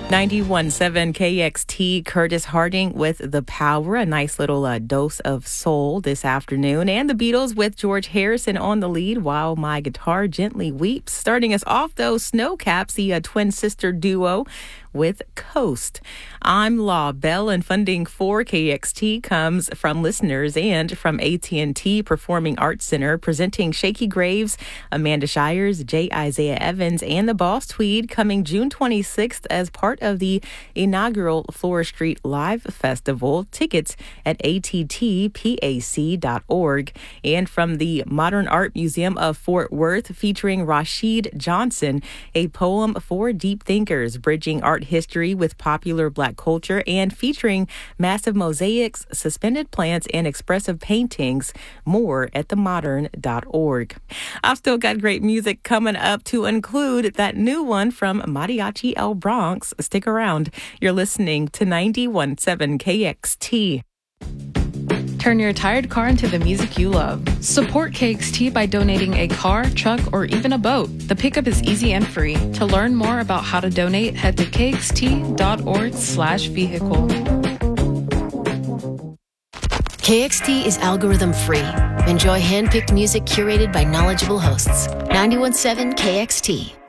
91.7 KXT, Curtis Harding with The Power, a nice little dose of soul this afternoon. And the Beatles with George Harrison on the lead, While My Guitar Gently Weeps. Starting us off, though, Snowcaps, the twin sister duo with Coast. I'm Law Bell, and funding for KXT comes from listeners and from AT&T Performing Arts Center, presenting Shakey Graves, Amanda Shires, J. Isaiah Evans, and the Boss Tweed, coming June 26th as part of the inaugural Flora Street Live Festival. Tickets at attpac.org. And from the Modern Art Museum of Fort Worth, featuring Rashid Johnson, a poem for deep thinkers, bridging art history with popular Black culture, and featuring massive mosaics, suspended plants, and expressive paintings. More at themodern.org. I've still got great music coming up, to include that new one from Mariachi El Bronx. Stick around. You're listening to 91.7 KXT. Turn your tired car into the music you love. Support KXT by donating a car, truck, or even a boat. The pickup is easy and free. To learn more about how to donate, head to kxt.org/vehicle. KXT is algorithm free. Enjoy hand-picked music curated by knowledgeable hosts. 91.7 KXT.